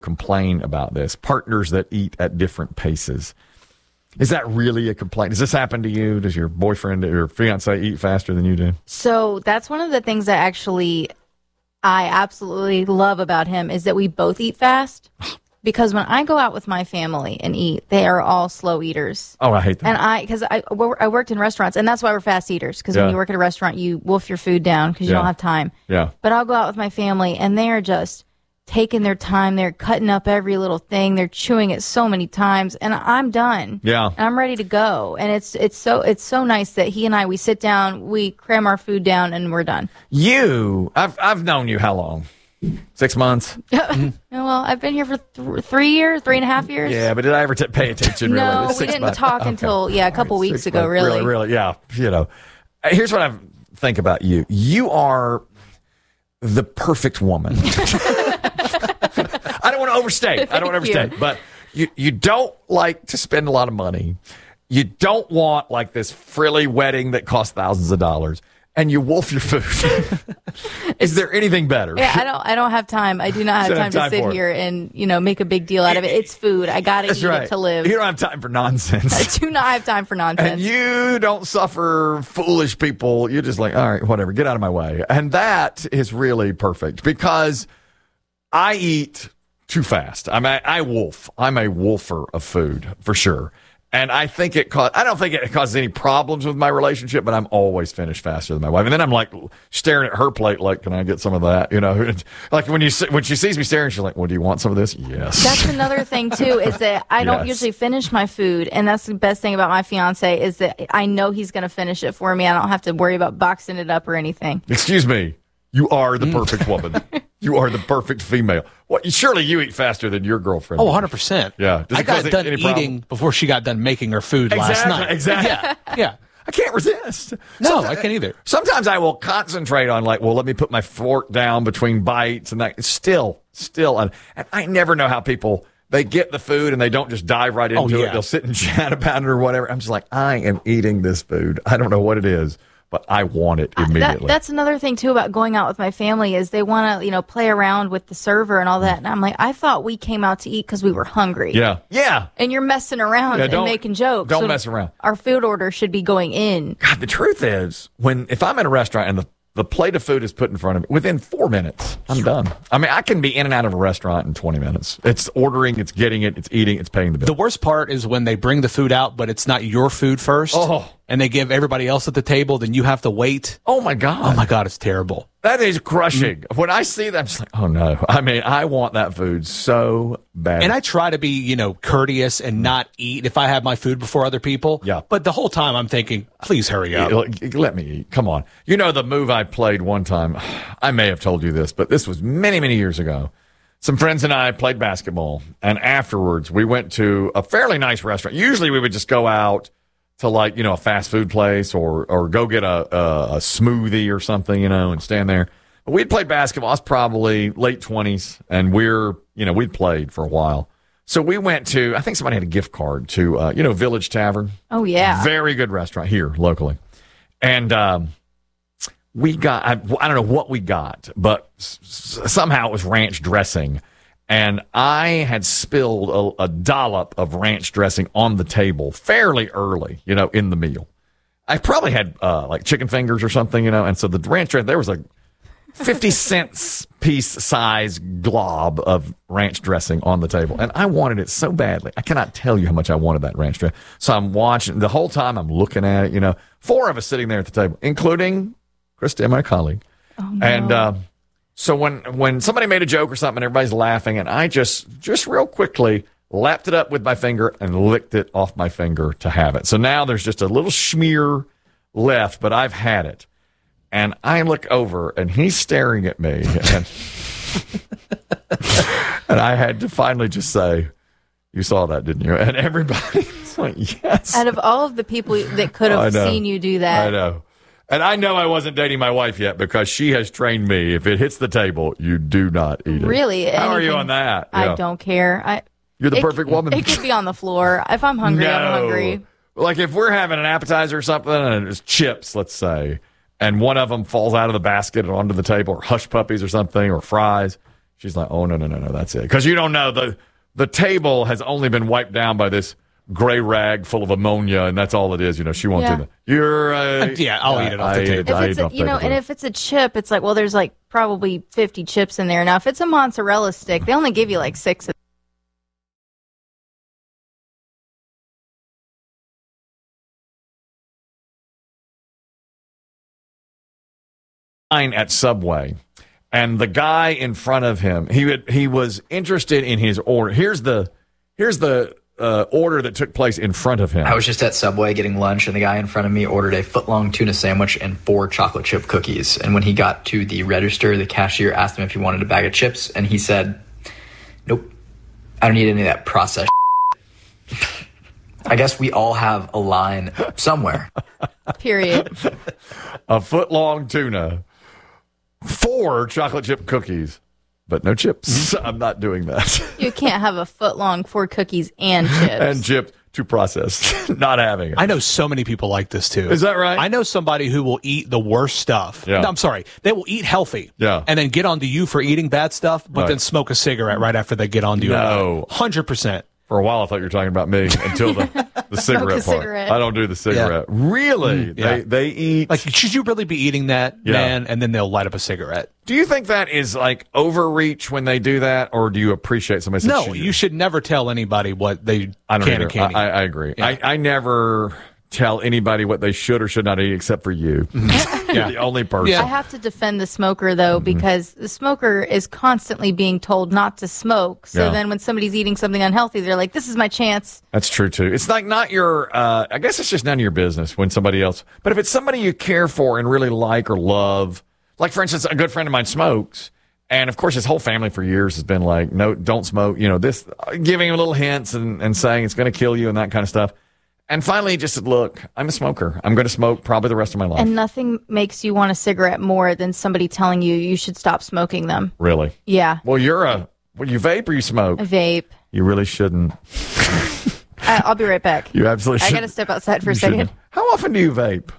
complain about this. Partners that eat at different paces. Is that really a complaint? Does this happen to you? Does your boyfriend or fiance eat faster than you do? So that's one of the things that actually I absolutely love about him is that we both eat fast. Because when I go out with my family and eat, they are all slow eaters. Oh, I hate that. And because I worked in restaurants, and that's why we're fast eaters. Because when you work at a restaurant, you wolf your food down because you don't have time. Yeah. But I'll go out with my family, and they are just taking their time. They're cutting up every little thing. They're chewing it so many times, and I'm done. Yeah. And I'm ready to go. And it's so nice that he and we sit down, we cram our food down, and we're done. I've known you how long? 6 months? Well, I've been here for 3 years, 3.5 years. Yeah, but did I ever pay attention? Really? No, we didn't talk until a couple weeks ago. Really, yeah. Here's what I think about you. You are the perfect woman. I don't want to overstate. But you don't like to spend a lot of money. You don't want like this frilly wedding that costs thousands of dollars. And you wolf your food. Is there anything better? Yeah, I don't have time. I do not have time to sit here and make a big deal out of it. It's food. I gotta eat it to live. You don't have time for nonsense. I do not have time for nonsense. And you don't suffer foolish people. You're just like, all right, whatever, get out of my way. And that is really perfect because I eat too fast. I wolf. I'm a wolfer of food for sure. And I think I don't think it causes any problems with my relationship, but I'm always finished faster than my wife. And then I'm like staring at her plate, like, can I get some of that? Like when she sees me staring, she's like, well, do you want some of this? Yes. That's another thing too, is that I don't usually finish my food. And that's the best thing about my fiance is that I know he's going to finish it for me. I don't have to worry about boxing it up or anything. Excuse me. You are the perfect woman. You are the perfect female. Well, surely you eat faster than your girlfriend. Oh, 100%. Yeah. I got done eating before she got done making her food last night. Exactly. Yeah. I can't resist. No, I can't either. Sometimes I will concentrate on let me put my fork down between bites and that. Still. And I never know how people, they get the food and they don't just dive right into it. They'll sit and chat about it or whatever. I'm just like, I am eating this food. I don't know what it is, but I want it immediately. That's another thing, too, about going out with my family is they want to, play around with the server and all that. And I'm like, I thought we came out to eat because we were hungry. Yeah. And you're messing around and making jokes. Don't mess around. Our food order should be going in. God, the truth is, if I'm in a restaurant and the plate of food is put in front of me, within 4 minutes, I'm done. I mean, I can be in and out of a restaurant in 20 minutes. It's ordering, it's getting it, it's eating, it's paying the bill. The worst part is when they bring the food out, but it's not your food first. Oh. And they give everybody else at the table, then you have to wait. Oh, my God. Oh, my God, it's terrible. That is crushing. When I see that, I'm just like, oh, no. I mean, I want that food so bad. And I try to be, courteous and not eat if I have my food before other people. Yeah. But the whole time I'm thinking, please hurry up. Let me eat. Come on. The move I played one time, I may have told you this, but this was many, many years ago. Some friends and I played basketball, and afterwards we went to a fairly nice restaurant. Usually we would just go out to a fast food place or go get a smoothie or something, and stand there. But we'd played basketball. I was probably late 20s, and we'd played for a while. So we went to, I think somebody had a gift card to, Village Tavern. Oh, yeah. Very good restaurant here locally. And we got, I don't know what we got, but somehow it was ranch dressing. And I had spilled a dollop of ranch dressing on the table fairly early, in the meal. I probably had chicken fingers or something, and so the ranch dressing, there was a 50-cent piece size glob of ranch dressing on the table. And I wanted it so badly. I cannot tell you how much I wanted that ranch dressing. So I'm watching, the whole time I'm looking at it, 4 of us sitting there at the table, including Krista, my colleague. Oh, no. And so when somebody made a joke or something, everybody's laughing, and I just real quickly lapped it up with my finger and licked it off my finger to have it. So now there's just a little smear left, but I've had it. And I look over, and he's staring at me, and I had to finally just say, "You saw that, didn't you?" And everybody's like, "Yes." Out of all of the people that could have seen you do that. I know. And I know I wasn't dating my wife yet because she has trained me. If it hits the table, you do not eat it. Really? How are you on that? I don't care. You're the perfect woman. It could be on the floor. If I'm hungry, I'm hungry. Like if we're having an appetizer or something and it's chips, let's say, and one of them falls out of the basket and onto the table, or hush puppies or something, or fries, She's like, oh, no, that's it. Because you don't know, the table has only been wiped down by this gray rag full of ammonia, and that's all it is. She wants Yeah. to. You're I'll eat it off the table. If it's and if it's a chip, it's like, well, there's like probably 50 chips in there. Now, if it's a mozzarella stick, they only give you like 6 of at Subway, and the guy in front of him, he was interested in his order. Here's the order that took place in front of him. I was just at Subway getting lunch, and the guy in front of me ordered a foot-long tuna sandwich and 4 chocolate chip cookies. And when he got to the register, the cashier asked him if he wanted a bag of chips, and he said, nope, I don't need any of that processed I guess we all have a line somewhere. period. A foot-long tuna, 4 chocolate chip cookies, but no chips. I'm not doing that. You can't have a foot long 4 cookies and chips. And chips, too processed. Not having it. I know so many people like this too. Is that right? I know somebody who will eat the worst stuff. Yeah. No, I'm sorry. They will eat healthy. Yeah. And then get onto you for eating bad stuff, but Right. then smoke a cigarette right after they get onto you. No. 100%. For a while, I thought you were talking about me until the cigarette part. cigarette. I don't do the cigarette. Really? Yeah. They eat. Like, should you really be eating that, Yeah. man? And then they'll light up a cigarette. Do you think that is like overreach when they do that, or do you appreciate somebody saying, No, you should never tell anybody what they I don't can either. and can't eat. I agree. Yeah. I never tell anybody what they should or should not eat except for you. You're the only person. Yeah. I have to defend the smoker, though, because the smoker is constantly being told not to smoke. So Yeah. then when somebody's eating something unhealthy, they're like, this is my chance. That's true, too. It's like not your, I guess it's just none of your business when somebody else, but if it's somebody you care for and really like or love, like, for instance, a good friend of mine smokes. And of course, his whole family for years has been like, no, don't smoke. This, giving him little hints and saying it's going to kill you and that kind of stuff. And finally, he just said, look, I'm a smoker. I'm going to smoke probably the rest of my life. And nothing makes you want a cigarette more than somebody telling you should stop smoking them. Really? Yeah. Well, you vape or you smoke? I vape. You really shouldn't. I'll be right back. You absolutely I should. got to step outside for a second. How often do you vape?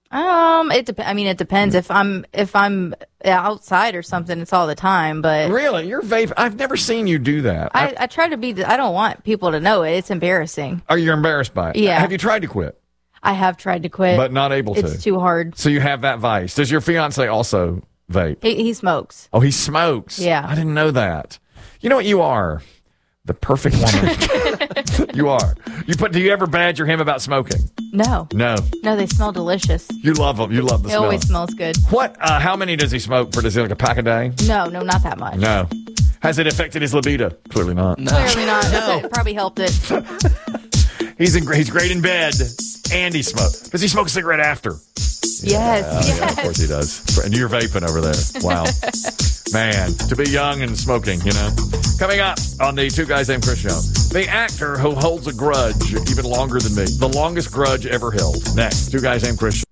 It depends. If I'm outside or something, it's all the time. But Really? You're vape? I've never seen you do that. I try to be. I don't want people to know it. It's embarrassing. Are you embarrassed by it? Yeah. Have you tried to quit, I have tried to quit, but not able to? it's too hard. So you have that vice. Does your fiance also vape? He smokes. Oh, he smokes. Yeah. I didn't know that. You know what you are? The perfect woman. You are. Do you ever badger him about smoking? No, No. they smell delicious. You love them. You love the It smell. always smells good. What? How many does he smoke? Does he like a pack a day? No, not that much. No. Has it affected his libido? Clearly not. Clearly not. It probably helped it. He's great in bed, and he smokes. Does he smoke a cigarette after? Yes. Yeah, of course he does. And you're vaping over there. Wow. Man, to be young and smoking, Coming up on the Two Guys Named Chris show, the actor who holds a grudge even longer than me. The longest grudge ever held. Next, Two Guys Named Chris.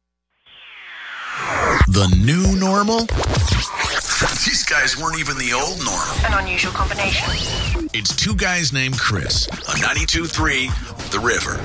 The new normal? These guys weren't even the old normal. An unusual combination. It's Two Guys Named Chris on 92.3 The River.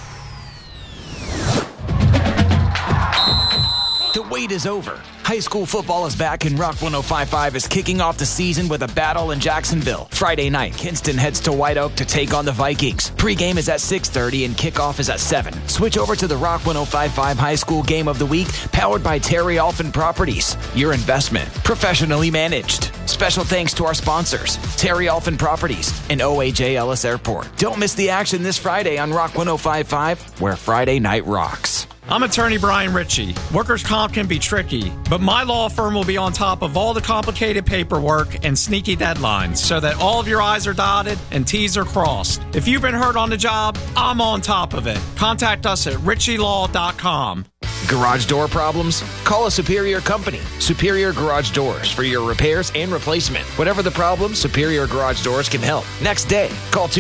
The wait is over. High school football is back, and Rock 105.5 is kicking off the season with a battle in Jacksonville. Friday night, Kinston heads to White Oak to take on the Vikings. Pre-game is at 6:30 and kickoff is at 7. Switch over to the Rock 105.5 High School Game of the Week, powered by Terry Alphin Properties. Your investment, professionally managed. Special thanks to our sponsors, Terry Alphin Properties and OAJ Ellis Airport. Don't miss the action this Friday on Rock 105.5, where Friday night rocks. I'm attorney Brian Ritchie. Workers' comp can be tricky, but my law firm will be on top of all the complicated paperwork and sneaky deadlines so that all of your I's are dotted and T's are crossed. If you've been hurt on the job, I'm on top of it. Contact us at ritchielaw.com. Garage door problems? Call a Superior company. Superior Garage Doors for your repairs and replacement. Whatever the problem, Superior Garage Doors can help. Next day, call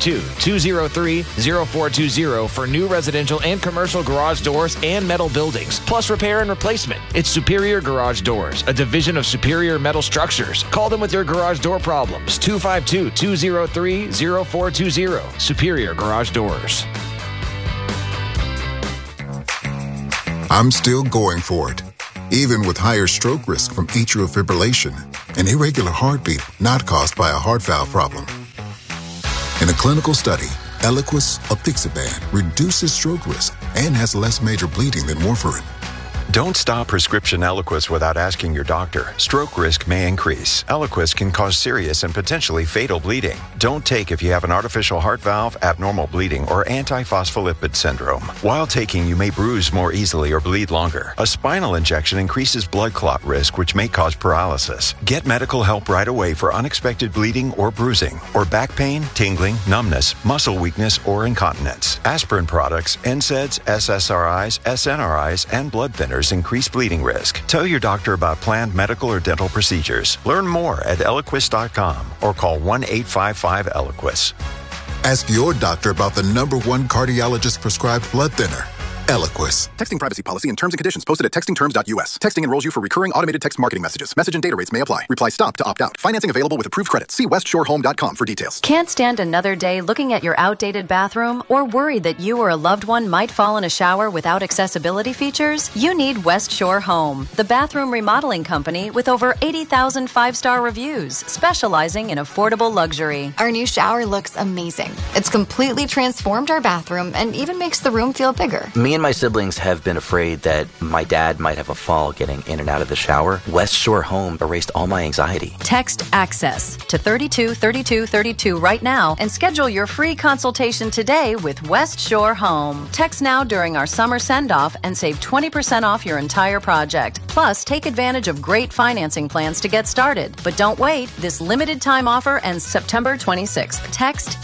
252-203-0420 for new residential and commercial garage doors and metal buildings, plus repair and replacement. It's Superior Garage Doors, a division of Superior Metal Structures. Call them with your garage door problems. 252-203-0420. Superior Garage Doors. I'm still going for it, even with higher stroke risk from atrial fibrillation. an irregular heartbeat not caused by a heart valve problem. In a clinical study, Eliquis apixaban reduces stroke risk and has less major bleeding than warfarin. Don't stop prescription Eliquis without asking your doctor. Stroke risk may increase. Eliquis can cause serious and potentially fatal bleeding. Don't take if you have an artificial heart valve, abnormal bleeding, or antiphospholipid syndrome. While taking, you may bruise more easily or bleed longer. A spinal injection increases blood clot risk, which may cause paralysis. Get medical help right away for unexpected bleeding or bruising, or back pain, tingling, numbness, muscle weakness, or incontinence. Aspirin products, NSAIDs, SSRIs, SNRIs, and blood thinners increase bleeding risk. Tell your doctor about planned medical or dental procedures. Learn more at Eliquis.com or call 1-855-ELIQUIS. Ask your doctor about the #1 cardiologist prescribed blood thinner, Eliquis. Texting privacy policy and terms and conditions posted at textingterms.us. Texting enrolls you for recurring automated text marketing messages. Message and data rates may apply. Reply STOP to opt out. Financing available with approved credit. See westshorehome.com for details. Can't stand another day looking at your outdated bathroom or worried that you or a loved one might fall in a shower without accessibility features? You need West Shore Home, the bathroom remodeling company with over 80,000 five-star reviews, specializing in affordable luxury. Our new shower looks amazing. It's completely transformed our bathroom and even makes the room feel bigger. Me and my siblings have been afraid that my dad might have a fall getting in and out of the shower. West Shore Home erased all my anxiety. Text ACCESS to 323232 right now and schedule your free consultation today with West Shore Home. Text now during our summer send-off and save 20% off your entire project. Plus, take advantage of great financing plans to get started. But don't wait. This limited time offer ends September 26th. Text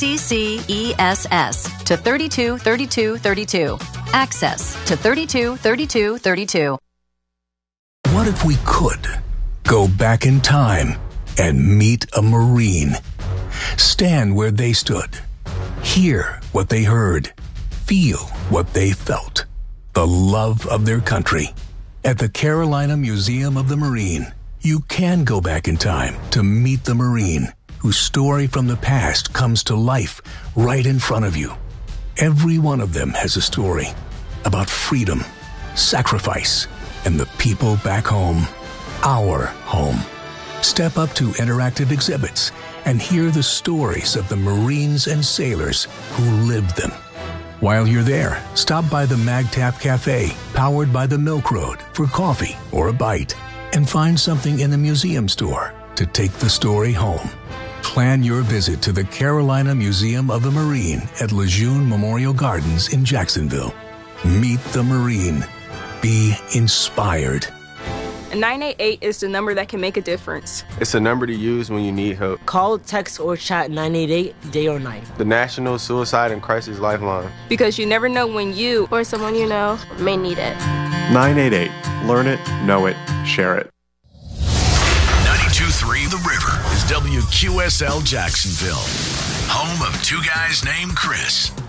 ACCESS to 323232. Access to 323232. What if we could go back in time and meet a Marine? Stand where they stood. Hear what they heard. Feel what they felt. The love of their country. At the Carolina Museum of the Marine, you can go back in time to meet the Marine whose story from the past comes to life right in front of you. Every one of them has a story about freedom, sacrifice, and the people back home, our home. Step up to interactive exhibits and hear the stories of the Marines and sailors who lived them. While you're there, stop by the MagTap Cafe, powered by the Milk Road, for coffee or a bite, and find something in the museum store to take the story home. Plan your visit to the Carolina Museum of the Marine at Lejeune Memorial Gardens in Jacksonville. Meet the Marine. Be inspired. 988 is the number that can make a difference. It's a number to use when you need help. Call, text, or chat 988 day or night. The National Suicide and Crisis Lifeline. Because you never know when you or someone you know may need it. 988. Learn it, know it, share it. 92.3 The River is WQSL Jacksonville, home of two guys named Chris.